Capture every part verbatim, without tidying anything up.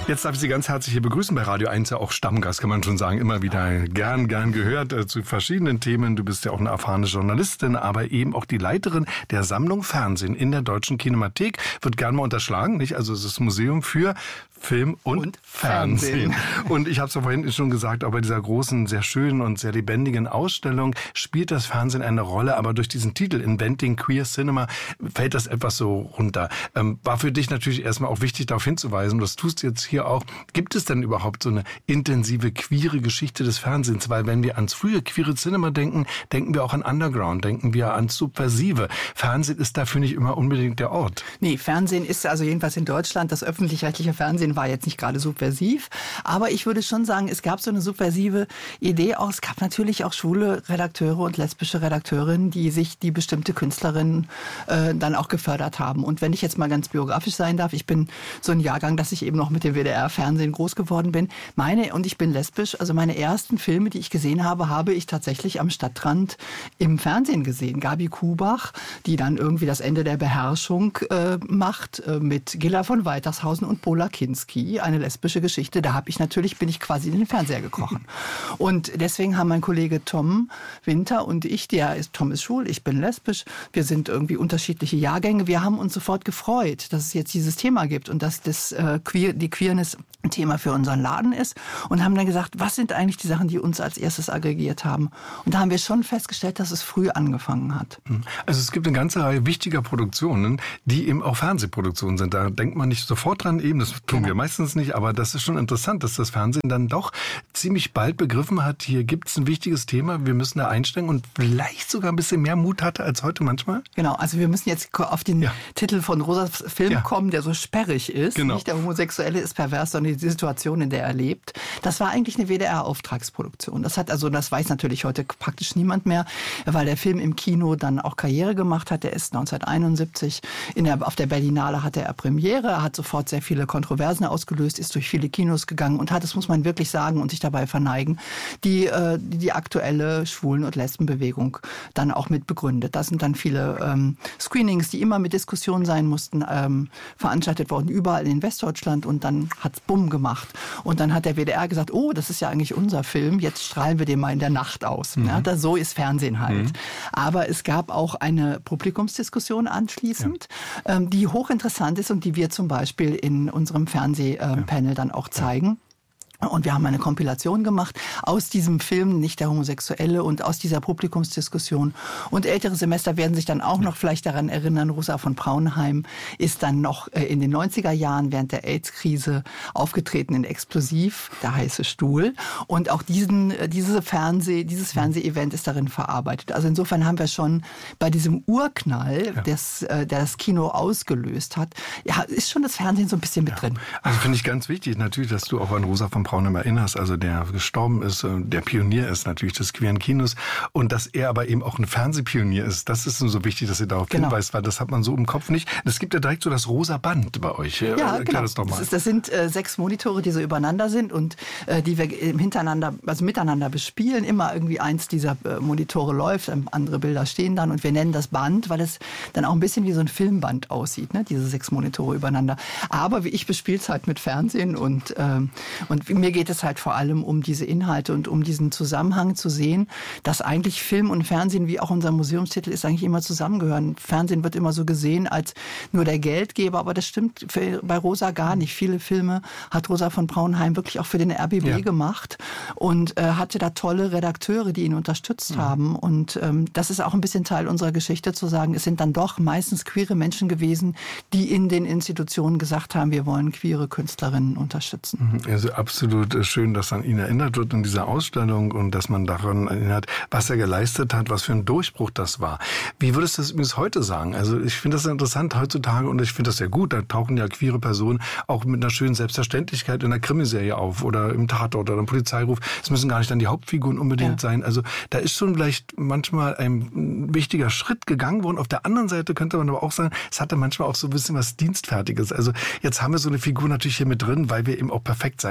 Jetzt darf ich Sie ganz herzlich hier begrüßen bei Radio eins, ja auch Stammgast, kann man schon sagen, immer wieder gern, gern gehört äh, zu verschiedenen Themen. Du bist ja auch eine erfahrene Journalistin, aber eben auch die Leiterin der Sammlung Fernsehen in der Deutschen Kinemathek. Wird gern mal unterschlagen, nicht? Also es ist das Museum für Film und, und Fernsehen. Fernsehen. Und ich habe es ja vorhin schon gesagt, auch bei dieser großen, sehr schönen und sehr lebendigen Ausstellung spielt das Fernsehen eine Rolle, aber durch diesen Titel Inventing Queer Cinema fällt das etwas so runter. Ähm, war für dich natürlich erstmal auch wichtig, darauf hinzuweisen, das tust du jetzt hier auch. Gibt es denn überhaupt so eine intensive queere Geschichte des Fernsehens? Weil wenn wir ans frühe queere Cinema denken, denken wir auch an Underground, denken wir ans Subversive. Fernsehen ist dafür nicht immer unbedingt der Ort. Nee, Fernsehen ist also jedenfalls in Deutschland, das öffentlich-rechtliche Fernsehen war jetzt nicht gerade subversiv, aber ich würde schon sagen, es gab so eine subversive Idee auch. Es gab natürlich auch schwule Redakteure und lesbische Redakteurinnen, die sich die bestimmte Künstlerinnen äh, dann auch gefördert haben. Und wenn ich jetzt mal ganz biografisch sein darf, ich bin so ein Jahrgang, dass ich eben noch mit dem W D R-Fernsehen groß geworden bin. Meine, und ich bin lesbisch, also meine ersten Filme, die ich gesehen habe, habe ich tatsächlich am Stadtrand im Fernsehen gesehen. Gabi Kubach, die dann irgendwie das Ende der Beherrschung äh, macht, äh, mit Gilla von Weitershausen und Pola Kinski, eine lesbische Geschichte. Da habe ich natürlich, bin ich quasi in den Fernseher gekrochen. Und deswegen haben mein Kollege Tom Winter und ich, der ist, Tom ist schwul, ich bin lesbisch, wir sind irgendwie unterschiedliche Jahrgänge. Wir haben uns sofort gefreut, dass es jetzt dieses Thema gibt und dass das äh, Queer, die Queerness ein Thema für unseren Laden ist und haben dann gesagt, was sind eigentlich die Sachen, die uns als erstes aggregiert haben? Und da haben wir schon festgestellt, dass es früh angefangen hat. Also es gibt eine ganze Reihe wichtiger Produktionen, die eben auch Fernsehproduktionen sind. Da denkt man nicht sofort dran, eben, das tun genau. wir meistens nicht, aber das ist schon interessant, dass das Fernsehen dann doch ziemlich bald begriffen hat, hier gibt es ein wichtiges Thema, wir müssen da einsteigen und vielleicht sogar ein bisschen mehr Mut hatte als heute manchmal. Genau, also wir müssen jetzt auf den ja. Titel von Rosas Film ja. kommen, der so sperrig ist. Genau. Nicht der Homosexuelle ist pervers, sondern die Situation, in der er lebt. Das war eigentlich eine W D R-Auftragsproduktion. Das hat also, das weiß natürlich heute praktisch niemand mehr, weil der Film im Kino dann auch Karriere gemacht hat. Der ist neunzehnhunderteinundsiebzig in der, auf der Berlinale hatte er Premiere, er hat sofort sehr viele Kontroversen ausgelöst, ist durch viele Kinos gegangen und hat, das muss man wirklich sagen und sich dabei verneigen, die äh, die aktuelle Schwulen- und Lesbenbewegung dann auch mit begründet. Da sind dann viele ähm, Screenings, die immer mit Diskussionen sein mussten, ähm, veranstaltet worden, überall in Westdeutschland und dann hat's bumm gemacht. Und dann hat der W D R gesagt, oh, das ist ja eigentlich unser Film, jetzt strahlen wir den mal in der Nacht aus. Mhm. Ja, das, so ist Fernsehen halt. Mhm. Aber es gab auch eine Publikumsdiskussion anschließend, ja. ähm, die hochinteressant ist und die wir zum Beispiel in unserem Fernsehpanel ähm, ja. dann auch zeigen. Und wir haben eine Kompilation gemacht aus diesem Film, nicht der Homosexuelle, und aus dieser Publikumsdiskussion. Und ältere Semester werden sich dann auch noch vielleicht daran erinnern, Rosa von Braunheim ist dann noch in den neunziger Jahren während der AIDS-Krise aufgetreten in Explosiv, der heiße Stuhl. Und auch diesen, diese Fernseh, dieses Fernseh-Event ist darin verarbeitet. Also insofern haben wir schon bei diesem Urknall, ja. des, der das Kino ausgelöst hat, ja, ist schon das Fernsehen so ein bisschen mit ja. drin. Also finde ich ganz wichtig natürlich, dass du auch an Rosa von Braunheim erinnerst, also der gestorben ist, der Pionier ist natürlich des queeren Kinos und dass er aber eben auch ein Fernsehpionier ist. Das ist so wichtig, dass ihr darauf genau. hinweist, weil das hat man so im Kopf nicht. Es gibt ja direkt so das rosa Band bei euch. Ja, Erklär genau. das doch mal. Das, ist, das sind äh, sechs Monitore, die so übereinander sind und äh, die wir hintereinander, also miteinander bespielen. Immer irgendwie eins dieser äh, Monitore läuft, andere Bilder stehen dann und wir nennen das Band, weil es dann auch ein bisschen wie so ein Filmband aussieht, ne? Diese sechs Monitore übereinander. Aber wie ich bespiele es halt mit Fernsehen und, ähm, und mir geht es halt vor allem um diese Inhalte und um diesen Zusammenhang zu sehen, dass eigentlich Film und Fernsehen, wie auch unser Museumstitel ist, eigentlich immer zusammengehören. Fernsehen wird immer so gesehen als nur der Geldgeber, aber das stimmt für, bei Rosa gar nicht. Viele Filme hat Rosa von Braunheim wirklich auch für den R B B ja. gemacht und äh, hatte da tolle Redakteure, die ihn unterstützt mhm. haben. Und ähm, das ist auch ein bisschen Teil unserer Geschichte, zu sagen, es sind dann doch meistens queere Menschen gewesen, die in den Institutionen gesagt haben, wir wollen queere Künstlerinnen unterstützen. Also absolut schön, dass an ihn erinnert wird in dieser Ausstellung und dass man daran erinnert, was er geleistet hat, was für ein Durchbruch das war. Wie würdest du das übrigens heute sagen? Also ich finde das interessant heutzutage und ich finde das sehr gut. Da tauchen ja queere Personen auch mit einer schönen Selbstverständlichkeit in einer Krimiserie auf oder im Tatort oder im Polizeiruf. Es müssen gar nicht dann die Hauptfiguren unbedingt ja. sein. Also da ist schon vielleicht manchmal ein wichtiger Schritt gegangen worden. Auf der anderen Seite könnte man aber auch sagen, es hatte manchmal auch so ein bisschen was Dienstfertiges. Also jetzt haben wir so eine Figur natürlich hier mit drin, weil wir eben auch perfekt sein wollen.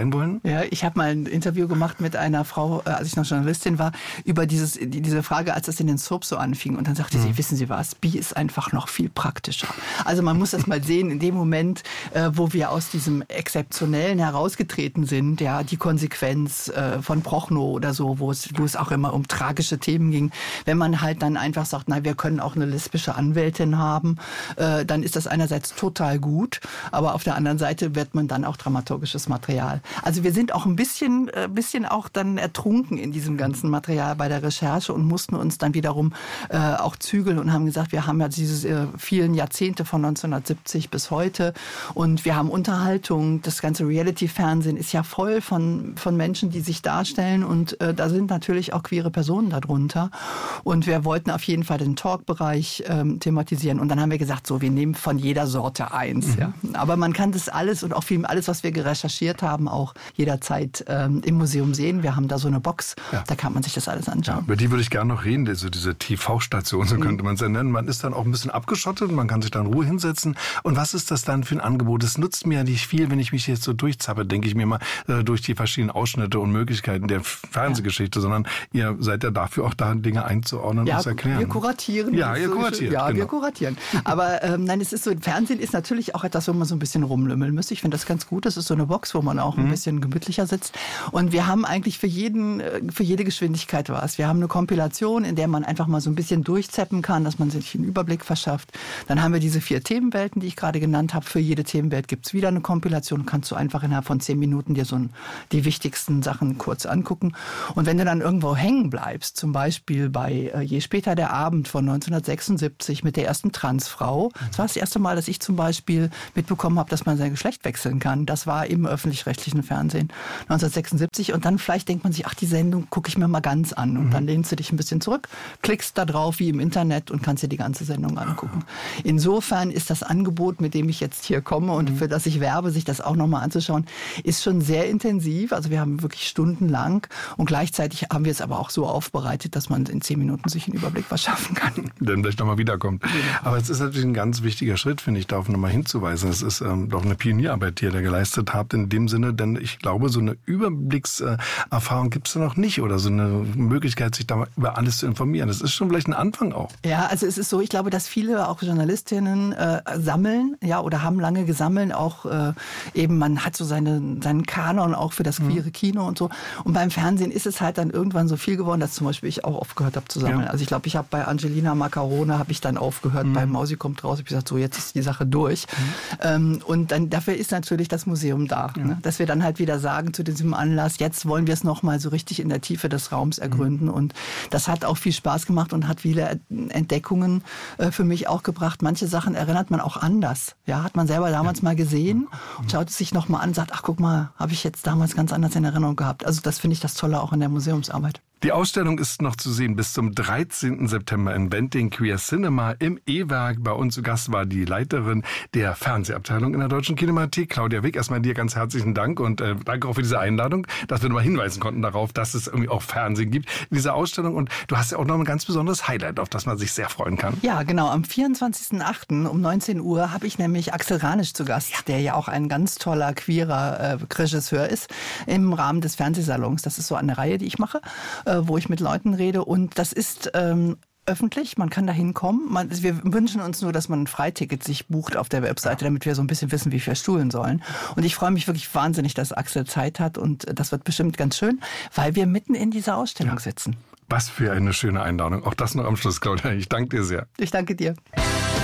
Ja, ich habe mal ein Interview gemacht mit einer Frau, als ich noch Journalistin war, über dieses, diese Frage, als das in den Soaps so anfing. Und dann sagte mhm. sie, wissen Sie was, Bi ist einfach noch viel praktischer. Also man muss das mal sehen, in dem Moment, äh, wo wir aus diesem Exzeptionellen herausgetreten sind, ja, die Konsequenz äh, von Prochnow oder so, wo es, wo es auch immer um tragische Themen ging. Wenn man halt dann einfach sagt, na, wir können auch eine lesbische Anwältin haben, äh, dann ist das einerseits total gut, aber auf der anderen Seite wird man dann auch dramaturgisches Material. Also wir sind auch ein bisschen, äh, bisschen auch dann ertrunken in diesem ganzen Material bei der Recherche und mussten uns dann wiederum äh, auch zügeln und haben gesagt, wir haben ja diese äh, vielen Jahrzehnte von neunzehnhundertsiebzig bis heute und wir haben Unterhaltung, das ganze Reality-Fernsehen ist ja voll von, von Menschen, die sich darstellen und äh, da sind natürlich auch queere Personen darunter und wir wollten auf jeden Fall den Talk-Bereich ähm, thematisieren und dann haben wir gesagt, so, wir nehmen von jeder Sorte eins. Mhm. Ja. Aber man kann das alles und auch viel, alles, was wir recherchiert haben, auch jederzeit ähm, im Museum sehen. Wir haben da so eine Box, ja. Da kann man sich das alles anschauen. Ja, über die würde ich gerne noch reden, also diese T V-Station, so könnte man es ja nennen. Man ist dann auch ein bisschen abgeschottet, man kann sich dann in Ruhe hinsetzen. Und was ist das dann für ein Angebot? Es nutzt mir ja nicht viel, wenn ich mich jetzt so durchzappe, denke ich mir mal, äh, durch die verschiedenen Ausschnitte und Möglichkeiten der Fernsehgeschichte, ja. Sondern ihr seid ja dafür auch da, Dinge einzuordnen ja, und zu erklären. Wir kuratieren. Ja, ihr kuratiert. Ja, genau. wir kuratieren. Aber ähm, nein, es ist so, Fernsehen ist natürlich auch etwas, wo man so ein bisschen rumlümmeln müsste. Ich finde das ganz gut. Das ist so eine Box, wo man auch ein mhm. bisschen gemütlicher sitzt. Und wir haben eigentlich für jeden, für jede Geschwindigkeit was. Wir haben eine Kompilation, in der man einfach mal so ein bisschen durchzeppen kann, dass man sich einen Überblick verschafft. Dann haben wir diese vier Themenwelten, die ich gerade genannt habe. Für jede Themenwelt gibt es wieder eine Kompilation. Kannst du einfach innerhalb von zehn Minuten dir so ein, die wichtigsten Sachen kurz angucken. Und wenn du dann irgendwo hängen bleibst, zum Beispiel bei äh, Je später der Abend von neunzehnhundertsechsundsiebzig mit der ersten Transfrau. Das war das erste Mal, dass ich zum Beispiel mitbekommen habe, dass man sein Geschlecht wechseln kann. Das war im öffentlich-rechtlichen Fernsehen neunzehnhundertsechsundsiebzig. Und dann vielleicht denkt man sich, ach, die Sendung gucke ich mir mal ganz an. Und mhm. dann lehnst du dich ein bisschen zurück, klickst da drauf wie im Internet und kannst dir die ganze Sendung angucken. Insofern ist das Angebot, mit dem ich jetzt hier komme und mhm. für das ich werbe, sich das auch nochmal anzuschauen, ist schon sehr intensiv. Also wir haben wirklich stundenlang und gleichzeitig haben wir es aber auch so aufbereitet, dass man in zehn Minuten sich einen Überblick verschaffen kann. Dann vielleicht nochmal wiederkommt. Ja. Aber es ist natürlich ein ganz wichtiger Schritt, finde ich, darauf nochmal hinzuweisen. Es ist ähm, doch eine Pionierarbeit, die ihr da geleistet habt in dem Sinne, denn ich glaube, so eine Überblickserfahrung gibt es da noch nicht oder so eine Möglichkeit, sich da über alles zu informieren. Das ist schon vielleicht ein Anfang auch. Ja, also es ist so, ich glaube, dass viele auch Journalistinnen äh, sammeln, ja, oder haben lange gesammelt, auch äh, eben, man hat so seine, seinen Kanon auch für das queere Kino und so. Und beim Fernsehen ist es halt dann irgendwann so viel geworden, dass zum Beispiel ich auch aufgehört habe zu sammeln. Ja. Also ich glaube, ich habe bei Angelina Macarone habe ich dann aufgehört, mhm. bei Mausi kommt raus, habe ich gesagt, so jetzt ist die Sache durch. Mhm. Ähm, und dann dafür ist natürlich das Museum da, ja. ne? Dass wir dann halt wieder sagen zu diesem Anlass, jetzt wollen wir es nochmal so richtig in der Tiefe des Raums ergründen. Mhm. Und das hat auch viel Spaß gemacht und hat viele Entdeckungen äh, für mich auch gebracht. Manche Sachen erinnert man auch anders. Ja, hat man selber damals ja. mal gesehen und schaut es sich nochmal an und sagt, ach guck mal, habe ich jetzt damals ganz anders in Erinnerung gehabt. Also das finde ich das Tolle auch in der Museumsarbeit. Die Ausstellung ist noch zu sehen bis zum dreizehnten September in Wenting Queer Cinema im E-Werk. Bei uns zu Gast war die Leiterin der Fernsehabteilung in der Deutschen Kinemathek, Claudia Wick. Erstmal dir ganz herzlichen Dank und äh, danke auch für diese Einladung, dass wir nochmal hinweisen konnten darauf, dass es irgendwie auch Fernsehen gibt in dieser Ausstellung. Und du hast ja auch noch ein ganz besonderes Highlight, auf das man sich sehr freuen kann. Ja, genau. Am vierundzwanzigsten achten um neunzehn Uhr habe ich nämlich Axel Ranisch zu Gast, ja. der ja auch ein ganz toller queerer äh, Regisseur ist, im Rahmen des Fernsehsalons. Das ist so eine Reihe, die ich mache, äh, wo ich mit Leuten rede und das ist ähm, öffentlich, man kann da hinkommen. Man, wir wünschen uns nur, dass man ein Freiticket sich bucht auf der Webseite, damit wir so ein bisschen wissen, wie wir stuhlen sollen. Und ich freue mich wirklich wahnsinnig, dass Axel Zeit hat und das wird bestimmt ganz schön, weil wir mitten in dieser Ausstellung ja. sitzen. Was für eine schöne Einladung. Auch das noch am Schluss, Claudia. Ich danke dir sehr. Ich danke dir.